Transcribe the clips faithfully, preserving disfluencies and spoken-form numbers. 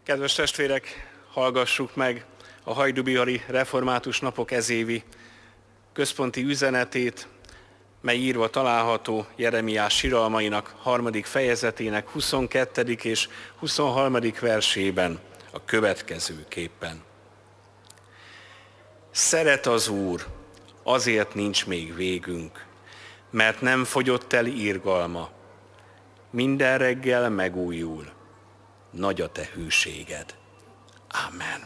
Kedves testvérek, hallgassuk meg a hajdubihari református napok ezévi központi üzenetét, mely írva található Jeremiás siralmainak harmadik fejezetének huszonkettedik és huszonharmadik versében a következőképpen. Szeret az Úr, azért nincs még végünk, mert nem fogyott el irgalma. Minden reggel megújul, nagy a te hűséged. Amen.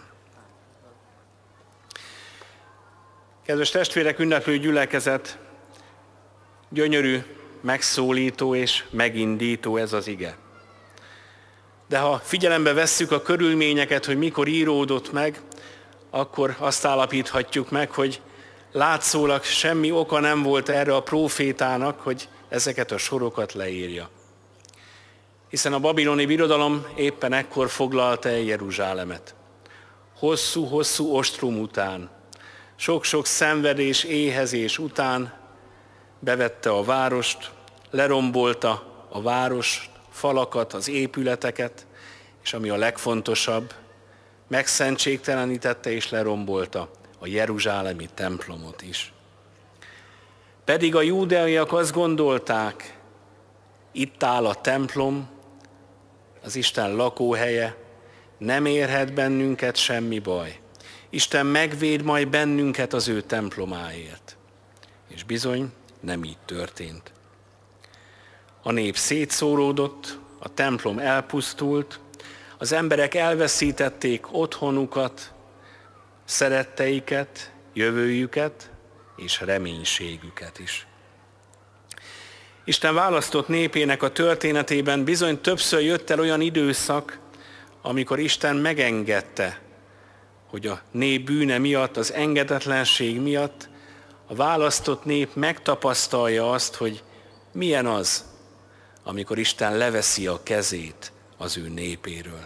Kedves testvérek, ünneplő gyülekezet, gyönyörű, megszólító és megindító ez az ige. De ha figyelembe vesszük a körülményeket, hogy mikor íródott meg, akkor azt állapíthatjuk meg, hogy látszólag semmi oka nem volt erre a prófétának, hogy ezeket a sorokat leírja. Hiszen a babiloni birodalom éppen ekkor foglalta el Jeruzsálemet. Hosszú-hosszú ostrom után, sok-sok szenvedés, éhezés után bevette a várost, lerombolta a város falakat, az épületeket, és ami a legfontosabb, megszentségtelenítette és lerombolta a jeruzsálemi templomot is. Pedig a júdeaiak azt gondolták, itt áll a templom, az Isten lakóhelye, nem érhet bennünket semmi baj. Isten megvéd majd bennünket az ő templomáért. És bizony, nem így történt. A nép szétszóródott, a templom elpusztult, az emberek elveszítették otthonukat, szeretteiket, jövőjüket és reménységüket is. Isten választott népének a történetében bizony többször jött el olyan időszak, amikor Isten megengedte, hogy a nép bűne miatt, az engedetlenség miatt a választott nép megtapasztalja azt, hogy milyen az, amikor Isten leveszi a kezét az ő népéről.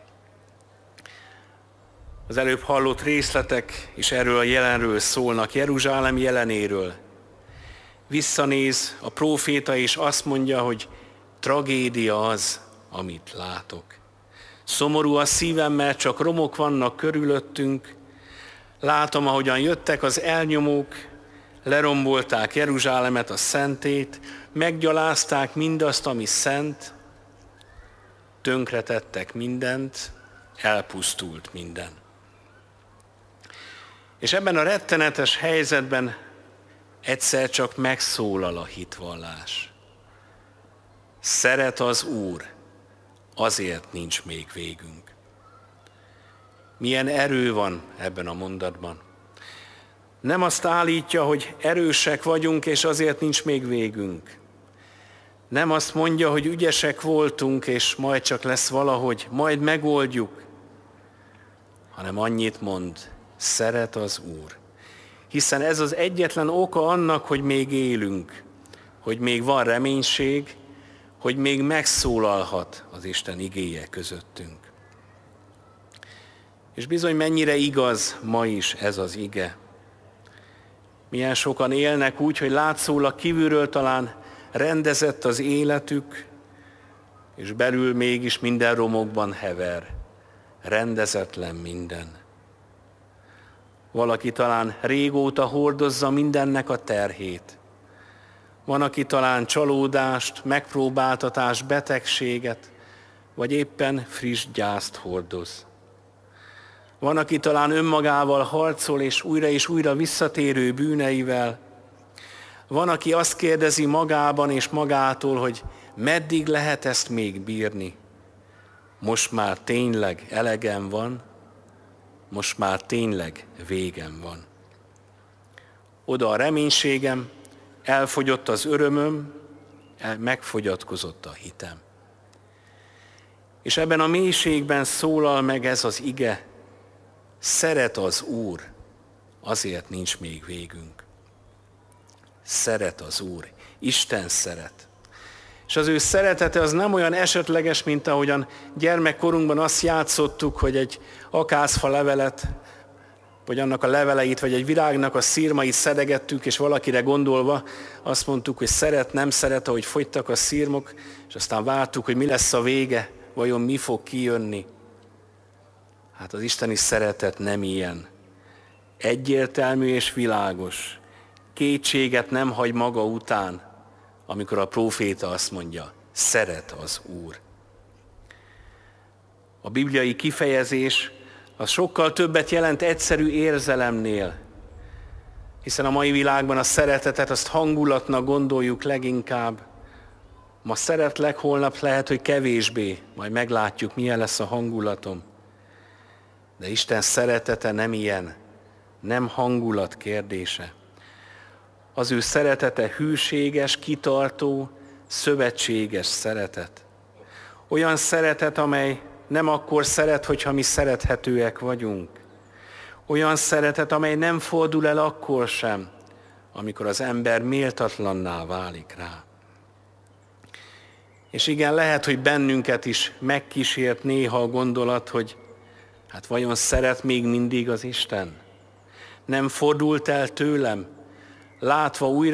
Az előbb hallott részletek is erről a jelenről szólnak, Jeruzsálem jelenéről. Visszanéz a próféta és azt mondja, hogy tragédia az, amit látok. Szomorú a szívem, mert csak romok vannak körülöttünk. Látom, ahogyan jöttek az elnyomók, lerombolták Jeruzsálemet, a szentét, meggyalázták mindazt, ami szent, tönkretettek mindent, elpusztult minden. És ebben a rettenetes helyzetben egyszer csak megszólal a hitvallás. Szeret az Úr, azért nincs még végünk. Milyen erő van ebben a mondatban. Nem azt állítja, hogy erősek vagyunk, és azért nincs még végünk. Nem azt mondja, hogy ügyesek voltunk, és majd csak lesz valahogy, majd megoldjuk. Hanem annyit mond, szeret az Úr. Hiszen ez az egyetlen oka annak, hogy még élünk, hogy még van reménység, hogy még megszólalhat az Isten igéje közöttünk. És bizony mennyire igaz ma is ez az ige. Milyen sokan élnek úgy, hogy látszólag kívülről talán rendezett az életük, és belül mégis minden romokban hever. Rendezetlen minden. Valaki talán régóta hordozza mindennek a terhét. Van, aki talán csalódást, megpróbáltatást, betegséget, vagy éppen friss gyászt hordoz. Van, aki talán önmagával harcol, és újra és újra visszatérő bűneivel. Van, aki azt kérdezi magában és magától, hogy meddig lehet ezt még bírni. Most már tényleg elegem van, most már tényleg végem van. Oda a reménységem, elfogyott az örömöm, megfogyatkozott a hitem. És ebben a mélységben szólal meg ez az ige, szeret az Úr, azért nincs még végünk. Szeret az Úr, Isten szeret. És az ő szeretete az nem olyan esetleges, mint ahogyan gyermekkorunkban azt játszottuk, hogy egy akácfa levelet, vagy annak a leveleit, vagy egy virágnak a szirmait szedegettük, és valakire gondolva azt mondtuk, hogy szeret, nem szeret, ahogy fogytak a szirmok, és aztán vártuk, hogy mi lesz a vége, vajon mi fog kijönni. Hát az isteni szeretet nem ilyen. Egyértelmű és világos. Kétséget nem hagy maga után, amikor a próféta azt mondja, szeret az Úr. A bibliai kifejezés az sokkal többet jelent egyszerű érzelemnél, hiszen a mai világban a szeretetet azt hangulatnak gondoljuk leginkább. Ma szeretlek, holnap lehet, hogy kevésbé, majd meglátjuk, milyen lesz a hangulatom. De Isten szeretete nem ilyen, nem hangulat kérdése. Az ő szeretete hűséges, kitartó, szövetséges szeretet. Olyan szeretet, amely nem akkor szeret, hogyha mi szerethetőek vagyunk. Olyan szeretet, amely nem fordul el akkor sem, amikor az ember méltatlanná válik rá. És igen, lehet, hogy bennünket is megkísért néha a gondolat, hogy hát vajon szeret még mindig az Isten? Nem fordult el tőlem, látva újra